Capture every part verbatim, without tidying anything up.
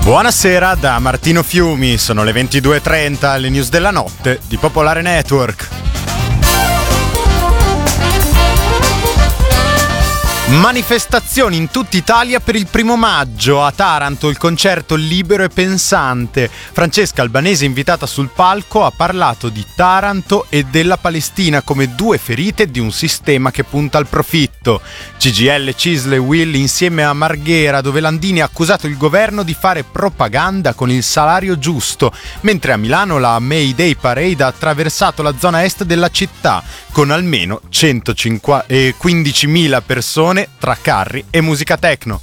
Buonasera da Martino Fiumi, sono le ventidue e trenta, le news della notte di Popolare Network. Manifestazioni in tutta Italia per il primo maggio. A Taranto il concerto Libero e Pensante. Francesca Albanese, invitata sul palco, ha parlato di Taranto e della Palestina come due ferite di un sistema che punta al profitto. C G I L, C I S L e U I L insieme a Marghera, dove Landini ha accusato il governo di fare propaganda con il salario giusto, mentre a Milano la May Day Parade ha attraversato la zona est della città con almeno centoquindicimila persone tra carri e musica techno.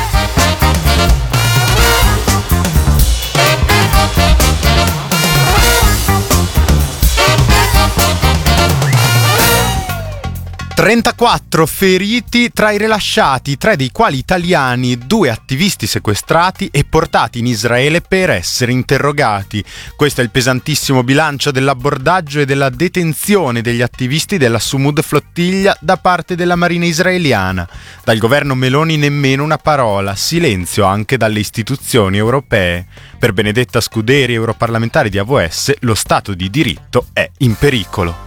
trentaquattro feriti tra i rilasciati, tre dei quali italiani, due attivisti sequestrati e portati in Israele per essere interrogati. Questo è il pesantissimo bilancio dell'abbordaggio e della detenzione degli attivisti della Sumud Flottiglia da parte della Marina israeliana. Dal governo Meloni nemmeno una parola, silenzio anche dalle istituzioni europee. Per Benedetta Scuderi, europarlamentare di A V S, lo Stato di diritto è in pericolo.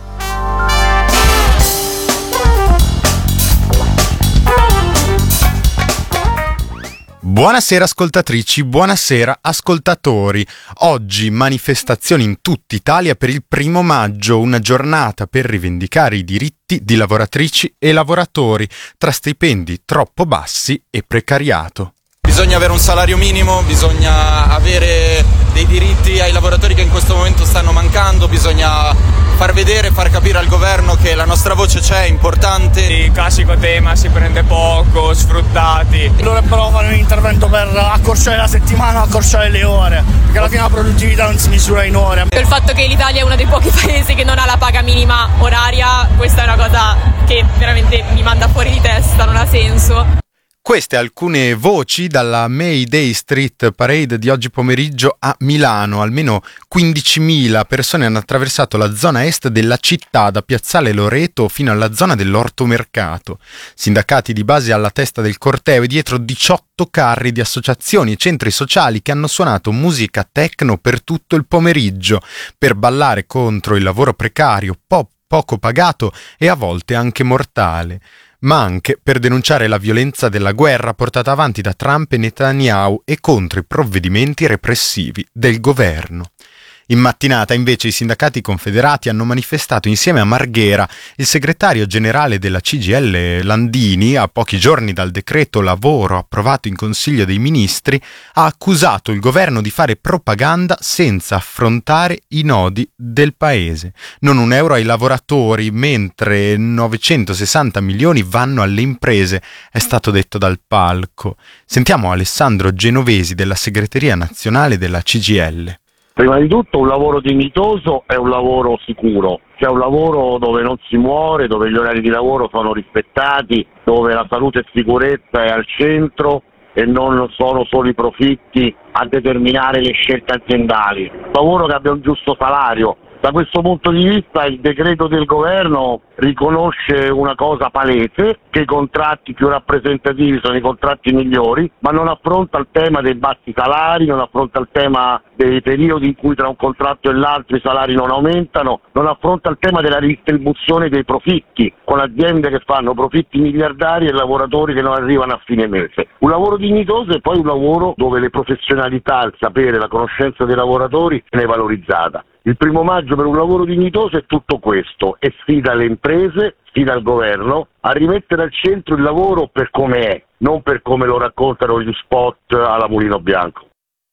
Buonasera ascoltatrici, buonasera ascoltatori. Oggi manifestazioni in tutta Italia per il primo maggio, una giornata per rivendicare i diritti di lavoratrici e lavoratori tra stipendi troppo bassi e precariato. Bisogna avere un salario minimo, bisogna avere dei diritti ai lavoratori che in questo momento stanno mancando, bisogna far vedere, far capire al governo che la nostra voce c'è, è importante. Il classico tema si prende poco, sfruttati. Dovrebbero fare un intervento per accorciare la settimana, accorciare le ore, perché alla fine la produttività non si misura in ore. Il fatto che l'Italia è uno dei pochi paesi che non ha la paga minima oraria, questa è una cosa che veramente mi manda fuori di testa, non ha senso. Queste alcune voci dalla May Day Street Parade di oggi pomeriggio a Milano. Almeno quindicimila persone hanno attraversato la zona est della città, da Piazzale Loreto fino alla zona dell'Ortomercato. Sindacati di base alla testa del corteo e dietro diciotto carri di associazioni e centri sociali che hanno suonato musica techno per tutto il pomeriggio, per ballare contro il lavoro precario, po- poco pagato e a volte anche mortale, ma anche per denunciare la violenza della guerra portata avanti da Trump e Netanyahu e contro i provvedimenti repressivi del governo. In mattinata, invece, i sindacati confederati hanno manifestato insieme a Marghera. Il segretario generale della C G I L, Landini, a pochi giorni dal decreto lavoro approvato in Consiglio dei Ministri, ha accusato il governo di fare propaganda senza affrontare i nodi del paese. Non un euro ai lavoratori, mentre novecentosessanta milioni vanno alle imprese, è stato detto dal palco. Sentiamo Alessandro Genovesi della segreteria nazionale della C G I L. Prima di tutto un lavoro dignitoso è un lavoro sicuro, cioè un lavoro dove non si muore, dove gli orari di lavoro sono rispettati, dove la salute e sicurezza è al centro e non sono solo i profitti a determinare le scelte aziendali. Un lavoro che abbia un giusto salario. Da questo punto di vista il decreto del governo riconosce una cosa palese, che i contratti più rappresentativi sono i contratti migliori, ma non affronta il tema dei bassi salari, non affronta il tema dei periodi in cui tra un contratto e l'altro i salari non aumentano, non affronta il tema della distribuzione dei profitti, con aziende che fanno profitti miliardari e lavoratori che non arrivano a fine mese. Un lavoro dignitoso e poi un lavoro dove le professionalità, il sapere, la conoscenza dei lavoratori viene valorizzata. Il primo maggio per un lavoro dignitoso è tutto questo, e sfida le imprese, sfida il governo a rimettere al centro il lavoro per come è, non per come lo raccontano gli spot alla Mulino Bianco.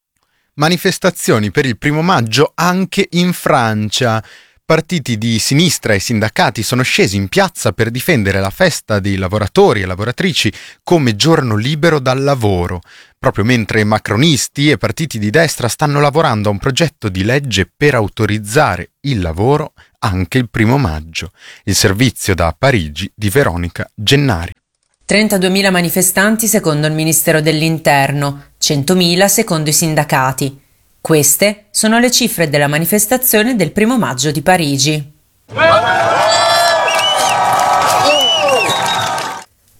Manifestazioni per il primo maggio anche in Francia. Partiti di sinistra e sindacati sono scesi in piazza per difendere la festa dei lavoratori e lavoratrici come giorno libero dal lavoro, proprio mentre macronisti e partiti di destra stanno lavorando a un progetto di legge per autorizzare il lavoro anche il primo maggio. Il servizio da Parigi di Veronica Gennari. trentaduemila manifestanti secondo il Ministero dell'Interno, centomila secondo i sindacati. Queste sono le cifre della manifestazione del primo maggio di Parigi.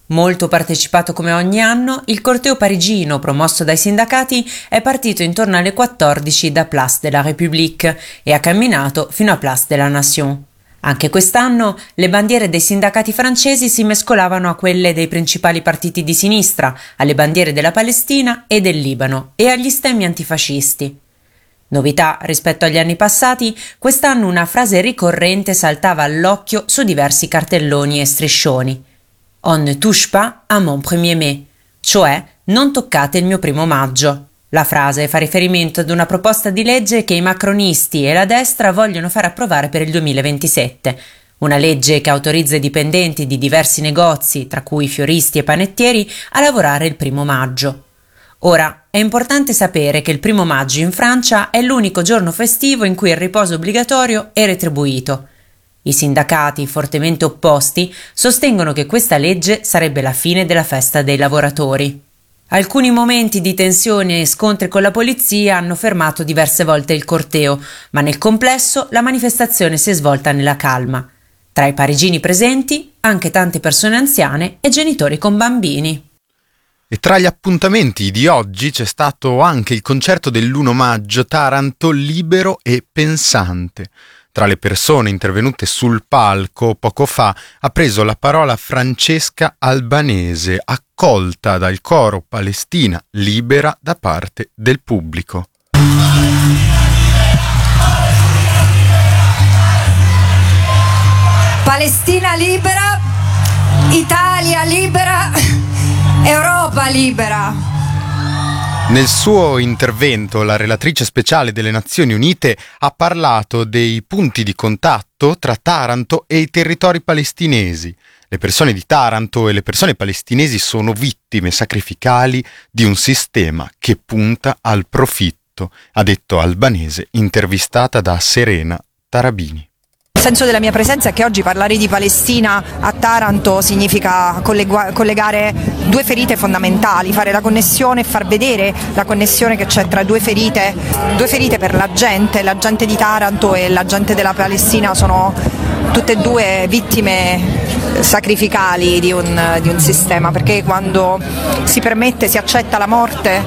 Molto partecipato come ogni anno, il corteo parigino promosso dai sindacati è partito intorno alle quattordici da Place de la République e ha camminato fino a Place de la Nation. Anche quest'anno le bandiere dei sindacati francesi si mescolavano a quelle dei principali partiti di sinistra, alle bandiere della Palestina e del Libano e agli stemmi antifascisti. Novità rispetto agli anni passati, quest'anno una frase ricorrente saltava all'occhio su diversi cartelloni e striscioni. On ne touche pas à mon premier mai, cioè non toccate il mio primo maggio. La frase fa riferimento ad una proposta di legge che i macronisti e la destra vogliono far approvare per il duemilaventisette, una legge che autorizza i dipendenti di diversi negozi, tra cui fioristi e panettieri, a lavorare il primo maggio. Ora, è importante sapere che il primo maggio in Francia è l'unico giorno festivo in cui il riposo obbligatorio è retribuito. I sindacati, fortemente opposti, sostengono che questa legge sarebbe la fine della festa dei lavoratori. Alcuni momenti di tensione e scontri con la polizia hanno fermato diverse volte il corteo, ma nel complesso la manifestazione si è svolta nella calma. Tra i parigini presenti, anche tante persone anziane e genitori con bambini. E tra gli appuntamenti di oggi c'è stato anche il concerto dell'primo maggio Taranto libero e pensante. Tra le persone intervenute sul palco poco fa ha preso la parola Francesca Albanese, accolta dal coro Palestina libera da parte del pubblico. Palestina libera, Italia libera, Europa libera. Nel suo intervento la relatrice speciale delle Nazioni Unite ha parlato dei punti di contatto tra Taranto e i territori palestinesi. Le persone di Taranto e le persone palestinesi sono vittime sacrificali di un sistema che punta al profitto, ha detto Albanese, intervistata da Serena Tarabini. Il senso della mia presenza è che oggi parlare di Palestina a Taranto significa collega- collegare due ferite fondamentali, fare la connessione e far vedere la connessione che c'è tra due ferite, due ferite per la gente, la gente di Taranto e la gente della Palestina sono tutte e due vittime sacrificali di un, di un sistema, perché quando si permette, si accetta la morte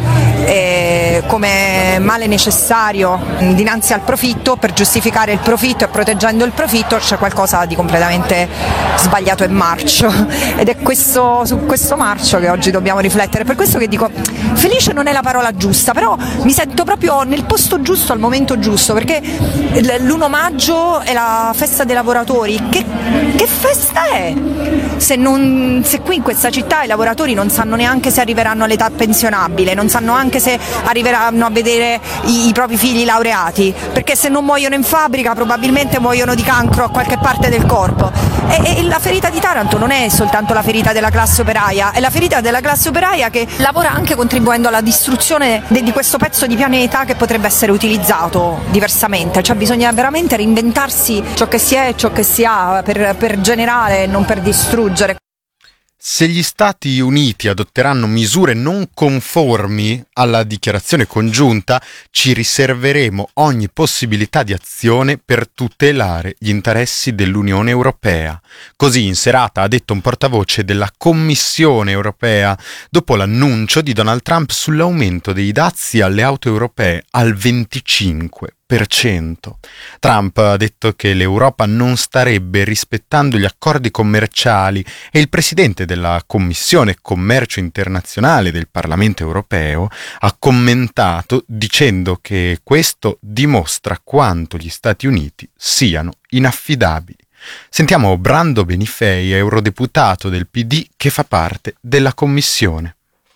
eh, come male necessario dinanzi al profitto, per giustificare il profitto e proteggendo il profitto c'è qualcosa di completamente sbagliato e marcio, ed è questo, su questo marcio che oggi dobbiamo riflettere. Per questo che dico, felice non è la parola giusta, però mi sento proprio nel posto giusto al momento giusto, perché l'primo maggio è la festa dei lavoratori. Che, che festa è? Se, non, se qui in questa città i lavoratori non sanno neanche se arriveranno all'età pensionabile, non sanno anche se arriveranno a vedere i, i propri figli laureati, perché se non muoiono in fabbrica probabilmente muoiono di cancro a qualche parte del corpo. E, e la ferita di Taranto non è soltanto la ferita della classe operaia, è la ferita della classe operaia che lavora anche contribuendo alla distruzione de, di questo pezzo di pianeta che potrebbe essere utilizzato diversamente. Cioè bisogna veramente reinventarsi ciò che si è e ciò che si ha per, per generare e non per distruggere. Se gli Stati Uniti adotteranno misure non conformi alla dichiarazione congiunta, ci riserveremo ogni possibilità di azione per tutelare gli interessi dell'Unione Europea. Così in serata ha detto un portavoce della Commissione Europea dopo l'annuncio di Donald Trump sull'aumento dei dazi alle auto europee al venticinque per cento. Trump ha detto che l'Europa non starebbe rispettando gli accordi commerciali e il presidente della Commissione Commercio Internazionale del Parlamento Europeo ha commentato dicendo che questo dimostra quanto gli Stati Uniti siano inaffidabili. Sentiamo Brando Benifei, eurodeputato del P D che fa parte della Commissione.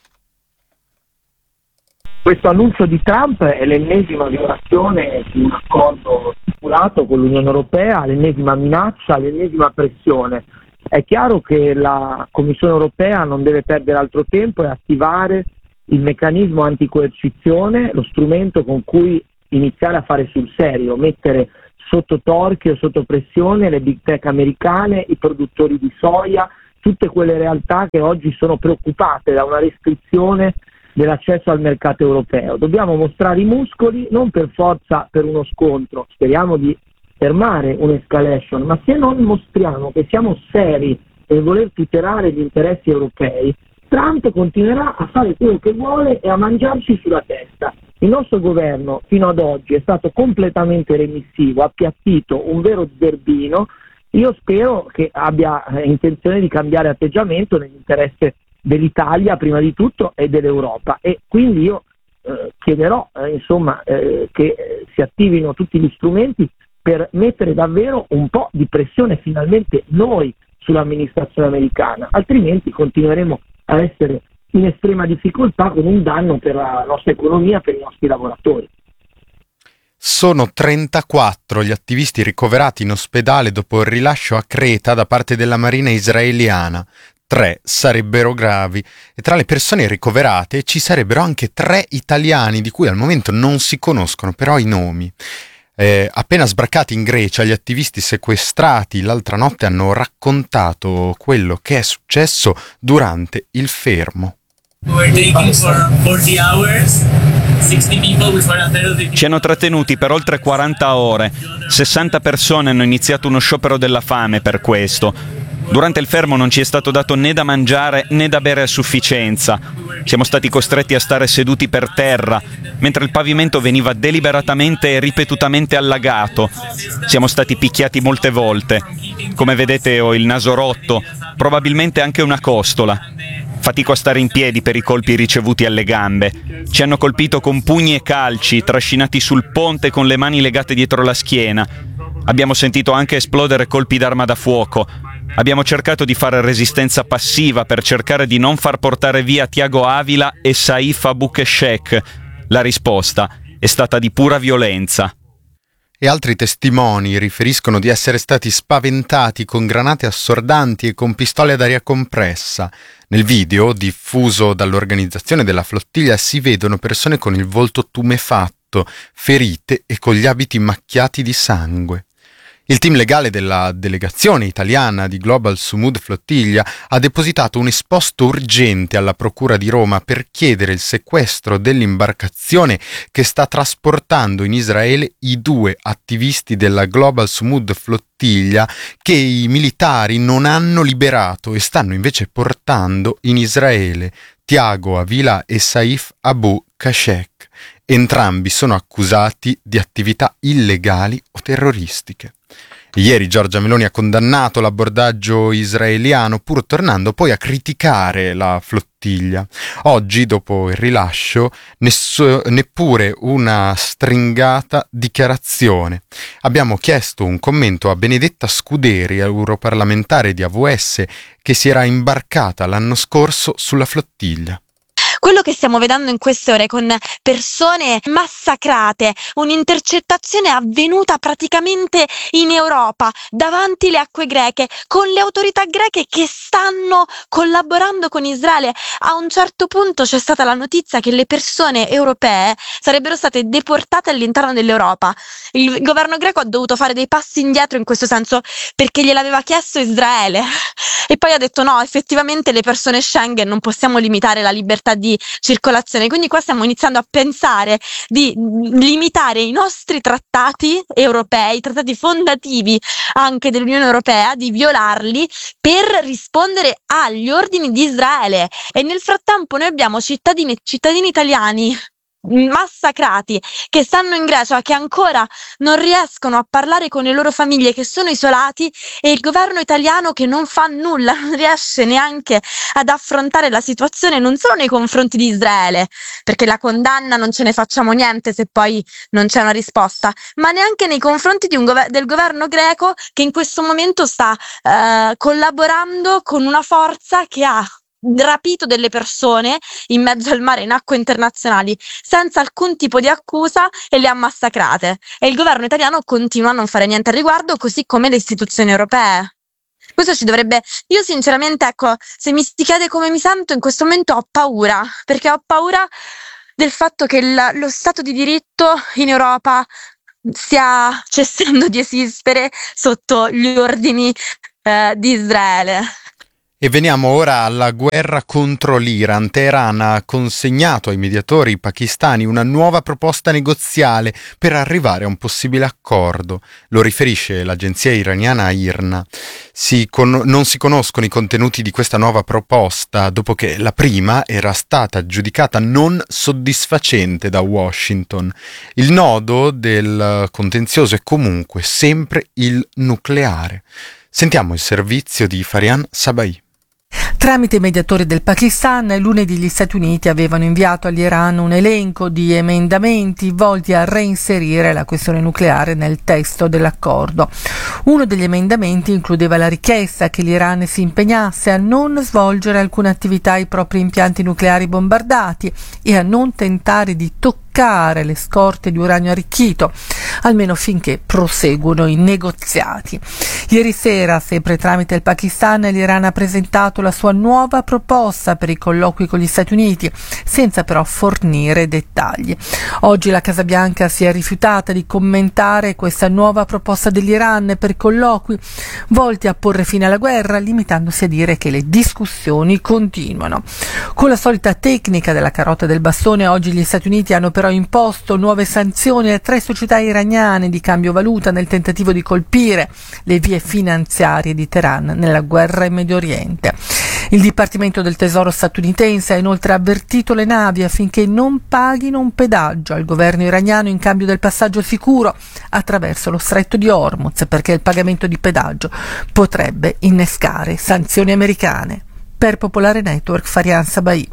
Questo annuncio di Trump è l'ennesima violazione di un accordo stipulato con l'Unione Europea, l'ennesima minaccia, l'ennesima pressione. È chiaro che la Commissione Europea non deve perdere altro tempo e attivare il meccanismo anticoercizione, lo strumento con cui iniziare a fare sul serio, mettere sotto torchio, sotto pressione le big tech americane, i produttori di soia, tutte quelle realtà che oggi sono preoccupate da una restrizione dell'accesso al mercato europeo. Dobbiamo mostrare i muscoli, non per forza per uno scontro, speriamo di fermare un'escalation, ma se non mostriamo che siamo seri e voler tutelare gli interessi europei, Trump continuerà a fare quello che vuole e a mangiarci sulla testa. Il nostro governo fino ad oggi è stato completamente remissivo, ha appiattito un vero zerbino. Io spero che abbia intenzione di cambiare atteggiamento nell'interesse dell'Italia prima di tutto e dell'Europa, e quindi io eh, chiederò eh, insomma eh, che eh, si attivino tutti gli strumenti per mettere davvero un po' di pressione finalmente noi sull'amministrazione americana, altrimenti continueremo a essere in estrema difficoltà con un danno per la nostra economia, per i nostri lavoratori. Sono trentaquattro gli attivisti ricoverati in ospedale dopo il rilascio a Creta da parte della Marina israeliana. Tre sarebbero gravi e tra le persone ricoverate ci sarebbero anche tre italiani di cui al momento non si conoscono però i nomi. Eh, appena sbarcati in Grecia, gli attivisti sequestrati l'altra notte hanno raccontato quello che è successo durante il fermo. Ci hanno trattenuti per oltre quaranta ore. sessanta persone hanno iniziato uno sciopero della fame per questo. Durante il fermo non ci è stato dato né da mangiare né da bere a sufficienza. Siamo stati costretti a stare seduti per terra, mentre il pavimento veniva deliberatamente e ripetutamente allagato. Siamo stati picchiati molte volte. Come vedete ho il naso rotto, probabilmente anche una costola. Fatico a stare in piedi per i colpi ricevuti alle gambe. Ci hanno colpito con pugni e calci, trascinati sul ponte con le mani legate dietro la schiena. Abbiamo sentito anche esplodere colpi d'arma da fuoco. Abbiamo cercato di fare resistenza passiva per cercare di non far portare via Tiago Avila e Saif Abukeshek. La risposta è stata di pura violenza. E altri testimoni riferiscono di essere stati spaventati con granate assordanti e con pistole ad aria compressa. Nel video, diffuso dall'organizzazione della flottiglia, si vedono persone con il volto tumefatto, ferite e con gli abiti macchiati di sangue. Il team legale della delegazione italiana di Global Sumud Flottiglia ha depositato un esposto urgente alla Procura di Roma per chiedere il sequestro dell'imbarcazione che sta trasportando in Israele i due attivisti della Global Sumud Flottiglia che i militari non hanno liberato e stanno invece portando in Israele, Tiago Avila e Saif Abukeshek. Entrambi sono accusati di attività illegali o terroristiche. Ieri Giorgia Meloni ha condannato l'abbordaggio israeliano, pur tornando poi a criticare la flottiglia. Oggi, dopo il rilascio, ness- neppure una stringata dichiarazione. Abbiamo chiesto un commento a Benedetta Scuderi, europarlamentare di A V S, che si era imbarcata l'anno scorso sulla flottiglia. Quello che stiamo vedendo in queste ore con persone massacrate, un'intercettazione avvenuta praticamente in Europa, davanti alle acque greche, con le autorità greche che stanno collaborando con Israele. A un certo punto c'è stata la notizia che le persone europee sarebbero state deportate all'interno dell'Europa. Il governo greco ha dovuto fare dei passi indietro in questo senso perché gliel'aveva chiesto Israele e poi ha detto no, effettivamente le persone Schengen non possiamo limitare la libertà di circolazione, quindi qua stiamo iniziando a pensare di limitare i nostri trattati europei, i trattati fondativi anche dell'Unione Europea, di violarli per rispondere agli ordini di Israele. E nel frattempo noi abbiamo cittadini cittadini italiani massacrati che stanno in Grecia, che ancora non riescono a parlare con le loro famiglie, che sono isolati, e il governo italiano che non fa nulla, non riesce neanche ad affrontare la situazione non solo nei confronti di Israele, perché la condanna non ce ne facciamo niente se poi non c'è una risposta, ma neanche nei confronti di un gover- del governo greco che in questo momento sta eh, collaborando con una forza che ha rapito delle persone in mezzo al mare in acque internazionali senza alcun tipo di accusa e le ha massacrate, e il governo italiano continua a non fare niente al riguardo, così come le istituzioni europee. Questo ci dovrebbe, io sinceramente, ecco, se mi si chiede come mi sento in questo momento, ho paura, perché ho paura del fatto che il, lo Stato di diritto in Europa stia cessando di esistere sotto gli ordini eh, di Israele. E veniamo ora alla guerra contro l'Iran. Teheran ha consegnato ai mediatori pakistani una nuova proposta negoziale per arrivare a un possibile accordo. Lo riferisce l'agenzia iraniana IRNA. Si con- non si conoscono i contenuti di questa nuova proposta dopo che la prima era stata giudicata non soddisfacente da Washington. Il nodo del contenzioso è comunque sempre il nucleare. Sentiamo il servizio di Farian Sabai. Tramite i mediatori del Pakistan, lunedì gli Stati Uniti avevano inviato all'Iran un elenco di emendamenti volti a reinserire la questione nucleare nel testo dell'accordo. Uno degli emendamenti includeva la richiesta che l'Iran si impegnasse a non svolgere alcuna attività ai propri impianti nucleari bombardati e a non tentare di toccare le scorte di uranio arricchito, almeno finché proseguono i negoziati. Ieri sera, sempre tramite il Pakistan, l'Iran ha presentato la sua nuova proposta per i colloqui con gli Stati Uniti, senza però fornire dettagli. Oggi la Casa Bianca si è rifiutata di commentare questa nuova proposta dell'Iran per i colloqui volti a porre fine alla guerra, limitandosi a dire che le discussioni continuano. Con la solita tecnica della carota e del bastone, oggi gli Stati Uniti hanno però imposto nuove sanzioni a tre società iraniane di cambio valuta nel tentativo di colpire le vie finanziarie di Teheran nella guerra in Medio Oriente. Il Dipartimento del Tesoro statunitense ha inoltre avvertito le navi affinché non paghino un pedaggio al governo iraniano in cambio del passaggio sicuro attraverso lo stretto di Hormuz, perché il pagamento di pedaggio potrebbe innescare sanzioni americane. Per Popolare Network, Farian Sabai.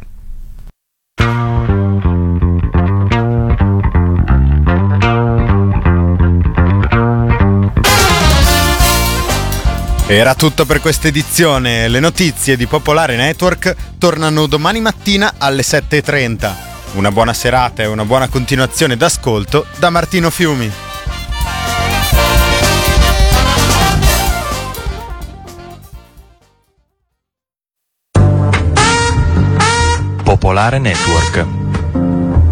Era tutto per questa edizione. Le notizie di Popolare Network tornano domani mattina alle sette e trenta. Una buona serata e una buona continuazione d'ascolto da Martino Fiumi. Popolare Network.